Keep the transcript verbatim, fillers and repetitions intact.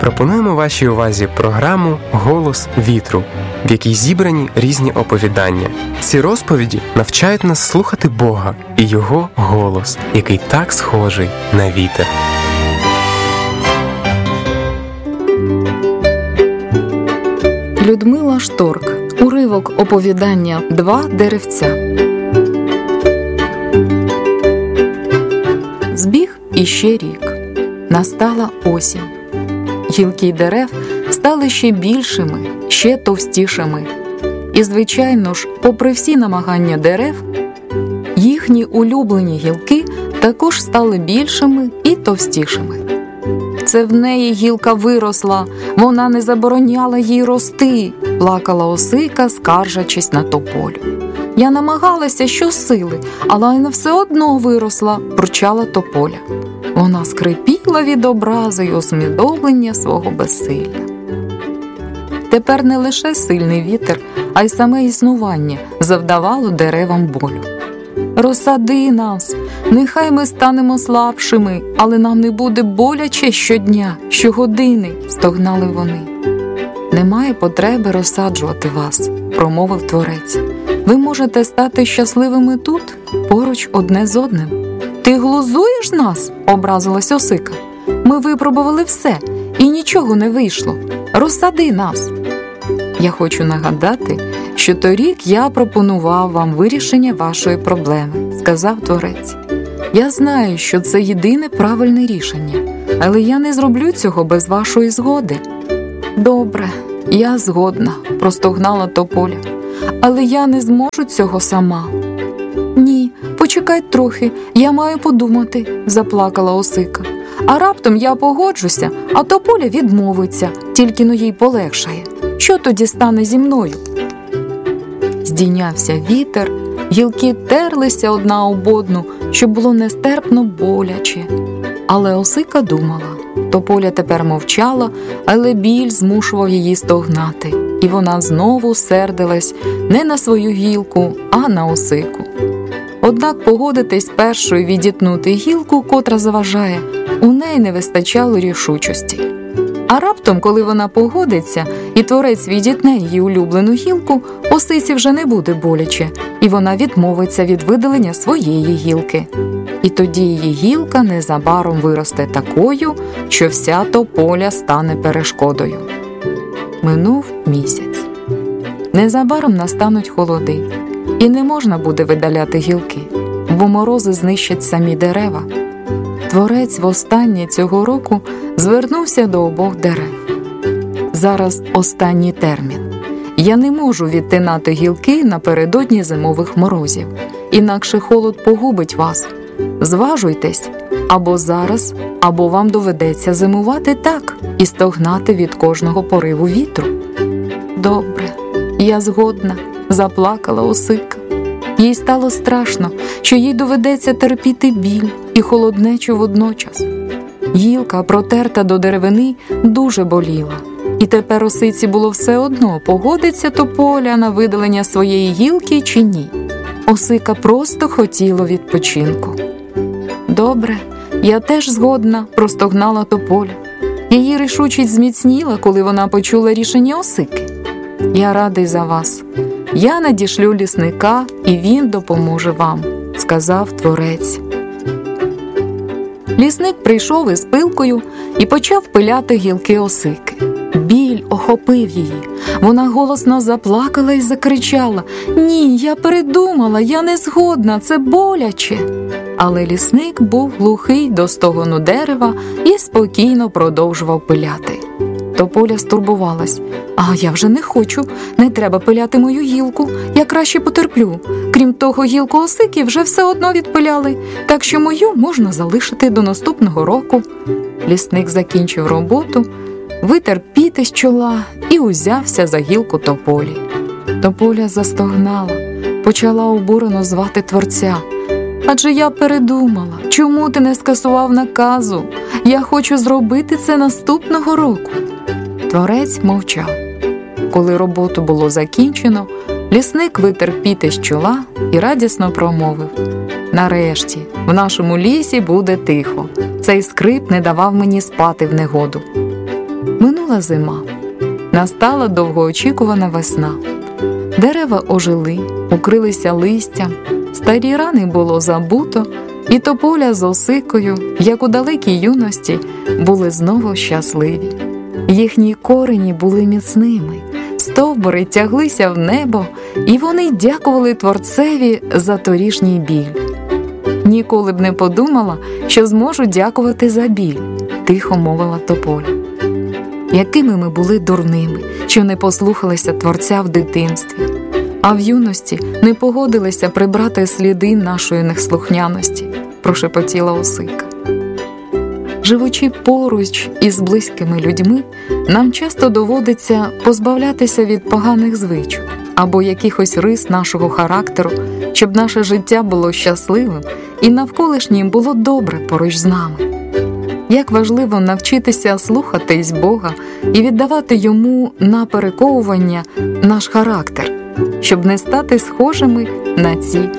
Пропонуємо вашій увазі програму «Голос вітру», в якій зібрані різні оповідання. Ці розповіді навчають нас слухати Бога і Його голос, який так схожий на вітер. Людмила Шторк. Уривок оповідання «Два деревця». Збіг іще рік. Настала осінь. Гілки дерев стали ще більшими, ще товстішими. І, звичайно ж, попри всі намагання дерев, їхні улюблені гілки також стали більшими і товстішими. Це в неї гілка виросла, вона не забороняла їй рости, плакала осика, скаржачись на тополю. Я намагалася щосили, але вона все одно виросла, бурчала тополя. Вона скрипіла від образи й усмідомлення свого безсилля. Тепер не лише сильний вітер, а й саме існування завдавало деревам болю. «Розсади нас, нехай ми станемо слабшими, але нам не буде боляче щодня, щогодини», – стогнали вони. «Немає потреби розсаджувати вас», – промовив Творець. «Ви можете стати щасливими тут, поруч одне з одним». «Ти глузуєш нас?» – образилась осика. «Ми випробували все, і нічого не вийшло. Розсади нас». «Я хочу нагадати, що торік я пропонував вам вирішення вашої проблеми», – сказав Творець. «Я знаю, що це єдине правильне рішення, але я не зроблю цього без вашої згоди». «Добре, я згодна», – простогнала тополя. «Але я не зможу цього сама». «Ні, почекай трохи, я маю подумати», – заплакала осика. «А раптом я погоджуся, а тополя відмовиться, тільки но їй полегшає. Що тоді стане зі мною?» Здійнявся вітер, гілки терлися одна об одну, що було нестерпно боляче. Але осика думала. Тополя тепер мовчала, але біль змушував її стогнати. І вона знову сердилась не на свою гілку, а на осику. Однак погодитись першою відітнути гілку, котра заважає, у неї не вистачало рішучості. А раптом, коли вона погодиться, і Творець відітне її улюблену гілку, осиці вже не буде боляче, і вона відмовиться від видалення своєї гілки. І тоді її гілка незабаром виросте такою, що вся тополя стане перешкодою. Минув місяць. Незабаром настануть холоди, і не можна буде видаляти гілки, бо морози знищать самі дерева. Творець востаннє цього року звернувся до обох дерев. «Зараз останній термін. Я не можу відтинати гілки напередодні зимових морозів, інакше холод погубить вас. Зважуйтесь, або зараз, або вам доведеться зимувати так і стогнати від кожного пориву вітру». «Добре, я згодна», – заплакала осика. Їй стало страшно, що їй доведеться терпіти біль і холоднечу водночас. Гілка, протерта до деревини, дуже боліла. І тепер осиці було все одно, погодиться тополя на видалення своєї гілки чи ні. Осика просто хотіла відпочинку. «Добре, я теж згодна», – простогнала тополя. Її рішучість зміцніла, коли вона почула рішення осики. «Я радий за вас. Я надішлю лісника, і він допоможе вам», – сказав Творець. Лісник прийшов із пилкою і почав пиляти гілки осики. Біль охопив її. Вона голосно заплакала і закричала: «Ні, я передумала, я не згодна, це боляче». Але лісник був глухий до стогону дерева і спокійно продовжував пиляти. Тополя стурбувалась. «А я вже не хочу, не треба пиляти мою гілку, я краще потерплю. Крім того, гілку осики вже все одно відпиляли, так що мою можна залишити до наступного року». Лісник закінчив роботу, витер піт із чола і узявся за гілку тополі. Тополя застогнала, почала обурено звати Творця. «Адже я передумала, чому ти не скасував наказу? Я хочу зробити це наступного року». Творець мовчав. Коли роботу було закінчено, лісник витер піт із чола і радісно промовив: «Нарешті, в нашому лісі буде тихо. Цей скрип не давав мені спати в негоду». Минула зима. Настала довгоочікувана весна. Дерева ожили, укрилися листям, старі рани було забуто, і тополя з Осикою, як у далекій юності, були знову щасливі. Їхні корені були міцними, стовбури тяглися в небо, і вони дякували Творцеві за торішній біль. «Ніколи б не подумала, що зможу дякувати за біль», – тихо мовила тополя. Якими ми були дурними, що не послухалися Творця в дитинстві, а в юності не погодилися прибрати сліди нашої неслухняності, прошепотіла Осика. Живучи поруч із близькими людьми, нам часто доводиться позбавлятися від поганих звичок або якихось рис нашого характеру, щоб наше життя було щасливим і навколишнім було добре поруч з нами. Як важливо навчитися слухатись Бога і віддавати Йому на перековування наш характер, щоб не стати схожими на ці